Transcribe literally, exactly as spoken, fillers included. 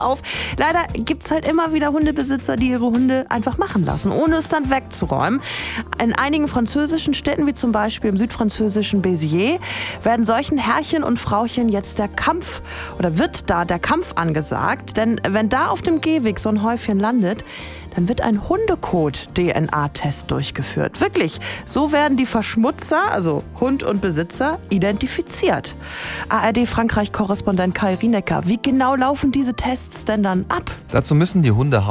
auf. Leider gibt es halt immer wieder Hundebesitzer, die ihre Hunde einfach machen lassen, ohne es dann wegzuräumen. In einigen französischen Städten, wie zum Beispiel im südfranzösischen Béziers, werden solchen Herrchen und Frauchen jetzt der Kampf oder wird da der Kampf angesagt. Denn wenn da auf dem Gehweg so ein Häufchen landet, dann wird ein Hundekot-D N A-Test durchgeführt. Wirklich, so werden die Verschmutzer, also Hund und Besitzer, identifiziert. A R D-Frankreich-Korrespondent Kai Rienecker, wie genau laufen diese Tests denn dann ab? Dazu müssen die Hunde